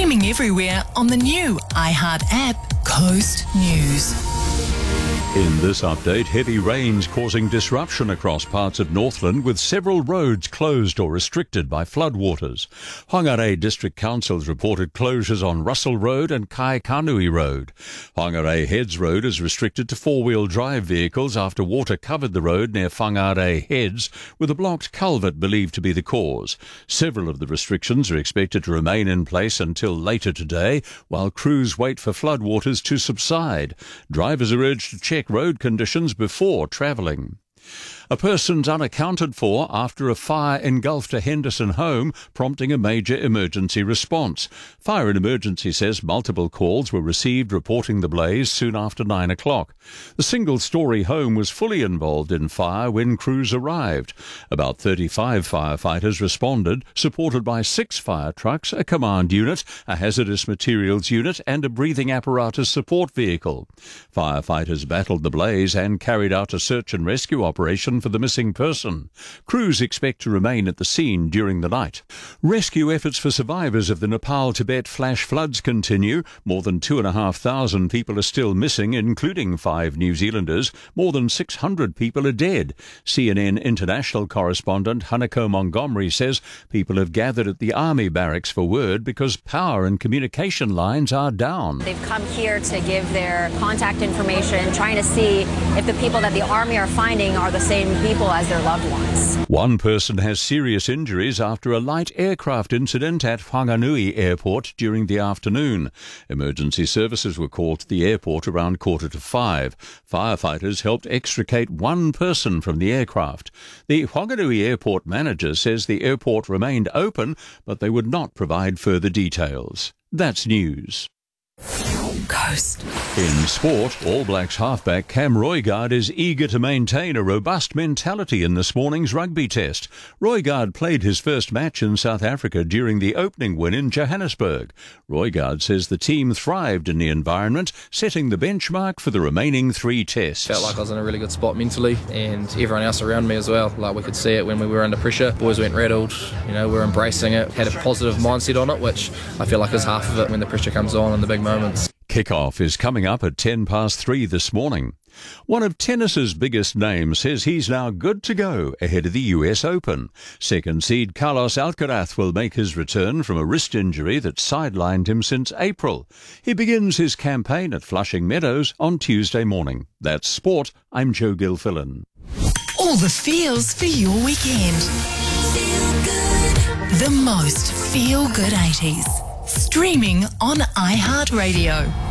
Streaming everywhere on the new iHeart app, Coast News. In this update, heavy rains causing disruption across parts of Northland with several roads closed or restricted by floodwaters. Whangarei District Council's reported closures on Russell Road and Kaikanui Road. Whangarei Heads Road is restricted to four-wheel drive vehicles after water covered the road near Whangarei Heads, with a blocked culvert believed to be the cause. Several of the restrictions are expected to remain in place until later today, while crews wait for floodwaters to subside. Drivers are urged to check road conditions before travelling. A person's unaccounted for after a fire engulfed a Henderson home, prompting a major emergency response. Fire and Emergency says multiple calls were received reporting the blaze soon after 9 o'clock. The single-storey home was fully involved in fire when crews arrived. About 35 firefighters responded, supported by 6 fire trucks, a command unit, a hazardous materials unit and a breathing apparatus support vehicle. Firefighters battled the blaze and carried out a search and rescue operation for the missing person. Crews expect to remain at the scene during the night. Rescue efforts for survivors of the Nepal-Tibet flash floods continue. More than 2,500 people are still missing, including 5 New Zealanders. More than 600 people are dead. CNN international correspondent Hanako Montgomery says people have gathered at the army barracks for word because power and communication lines are down. They've come here to give their contact information, trying to see if the people that the army are finding are the same people as their loved ones. One person has serious injuries after a light aircraft incident at Whanganui Airport during the afternoon. Emergency services were called to the airport around 4:45. Firefighters helped extricate one person from the aircraft. The Whanganui Airport manager says the airport remained open, but they would not provide further details. That's news. Coast. In sport, All Blacks halfback Cam Roigard is eager to maintain a robust mentality in this morning's rugby test. Roigard played his first match in South Africa during the opening win in Johannesburg. Roigard says the team thrived in the environment, setting the benchmark for the remaining 3 tests. Felt like I was in a really good spot mentally, and everyone else around me as well. Like, we could see it when we were under pressure. Boys went rattled, we were embracing it, had a positive mindset on it, which I feel like is half of it when the pressure comes on in the big moments. Kickoff is coming up at 3:10 this morning. One of tennis's biggest names says he's now good to go ahead of the US Open. Second seed Carlos Alcaraz will make his return from a wrist injury that sidelined him since April. He begins his campaign at Flushing Meadows on Tuesday morning. That's sport. I'm Joe Gilfillan. All the feels for your weekend. Feel good. The most feel-good 80s. Streaming on iHeartRadio.